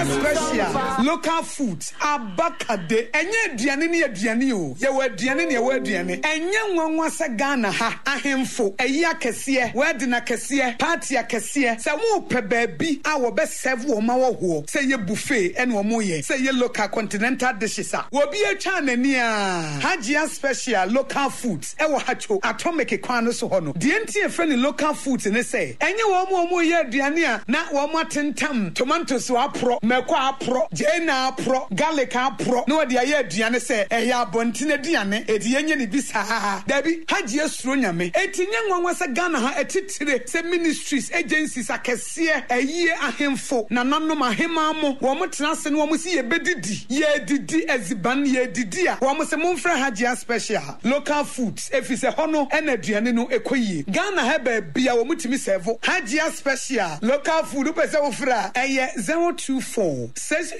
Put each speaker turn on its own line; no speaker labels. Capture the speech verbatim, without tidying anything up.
special local foods abakade enye aduane ne aduane o ye wa aduane ne wa aduane enye nwanwa se Ghana ha ahemfo eyi akese word na kese party akese se wo pe baabi a wo be serve wo ma wo ho se ye buffet ene wo mo ye se ye local continental dishes a wo bi atwa nani a Hajia special local foods e wo hacho atomic kwan no so ho no de entie fre ni local foods ne se enye wo mo mo ye aduane a na wo mo atentam tomatoes wa pro meko apro jena apro garlic apro no de aye aduane se e ya bontine aduane e de yenye ne bisa dabi Hajia suro nyame etinye nwanwa se Ghana ha etitire se ministries agencies akese eyi ahemfo na nanom ahema mo wo mo tenase no wo mo si ye bedidi ye didi eziban ye didi a wo mo se mo mfra Hajia special local foods efise hono ena aduane no ekoyie Ghana ha ba bia wo mutimi serve Hajia special local food pese wo fra eye zero two four six